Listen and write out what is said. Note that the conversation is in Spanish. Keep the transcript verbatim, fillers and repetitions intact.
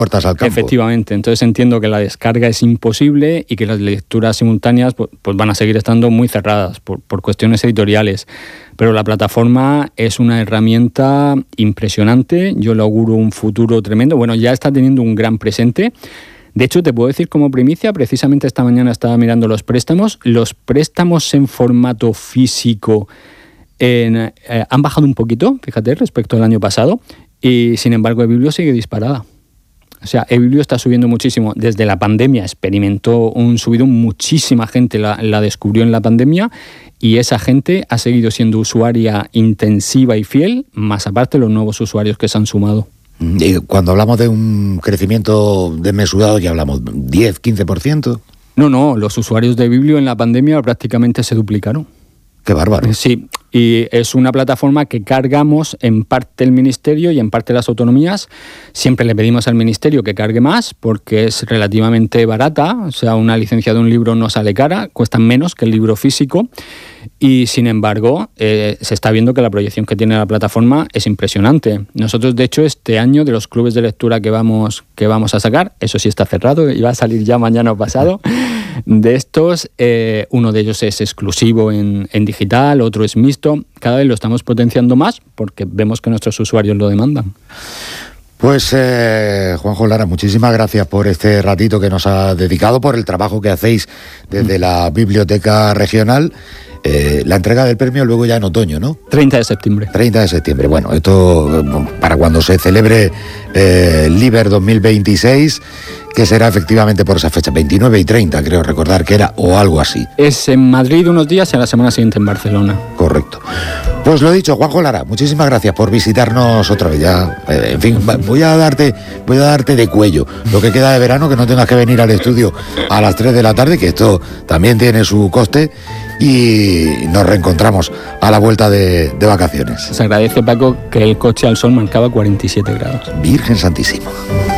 puertas al campo. Efectivamente, entonces entiendo que la descarga es imposible y que las lecturas simultáneas pues, pues van a seguir estando muy cerradas por, por cuestiones editoriales. Pero la plataforma es una herramienta impresionante, yo le auguro un futuro tremendo. Bueno, ya está teniendo un gran presente. De hecho, te puedo decir como primicia, precisamente esta mañana estaba mirando los préstamos. Los préstamos en formato físico en, eh, han bajado un poquito, fíjate, respecto al año pasado, y sin embargo eBiblio sigue disparada. O sea, eBiblio está subiendo muchísimo. Desde la pandemia experimentó un subidón, muchísima gente la, la descubrió en la pandemia y esa gente ha seguido siendo usuaria intensiva y fiel, más aparte los nuevos usuarios que se han sumado. Y cuando hablamos de un crecimiento desmesurado, ¿ya hablamos diez, quince por ciento? No, no, los usuarios de eBiblio en la pandemia prácticamente se duplicaron. ¡Qué bárbaro! Sí, y es una plataforma que cargamos en parte el Ministerio y en parte las autonomías. Siempre le pedimos al Ministerio que cargue más porque es relativamente barata, o sea, una licencia de un libro no sale cara, cuesta menos que el libro físico y sin embargo eh, se está viendo que la proyección que tiene la plataforma es impresionante. Nosotros, de hecho, este año de los clubes de lectura que vamos, que vamos a sacar, eso sí está cerrado y va a salir ya mañana o pasado, de estos, eh, uno de ellos es exclusivo en, en digital, otro es mixto. Cada vez lo estamos potenciando más porque vemos que nuestros usuarios lo demandan. Pues eh, Juanjo Lara, muchísimas gracias por este ratito que nos ha dedicado, por el trabajo que hacéis desde la Biblioteca Regional. Eh, la entrega del premio luego ya en otoño, ¿no? treinta de septiembre. treinta de septiembre. Bueno, esto para cuando se celebre eh, Liber dos mil veintiséis, que será efectivamente por esa fecha, veintinueve y treinta, creo recordar que era, o algo así. Es en Madrid unos días y a la semana siguiente en Barcelona. Correcto. Pues lo dicho, Juanjo Lara, muchísimas gracias por visitarnos otra vez. Ya, eh, en fin, voy a darte, voy a darte de cuello lo que queda de verano, que no tengas que venir al estudio a las tres de la tarde, que esto también tiene su coste, y nos reencontramos a la vuelta de, de vacaciones. Se agradece, Paco, que el coche al sol marcaba cuarenta y siete grados. Virgen Santísima.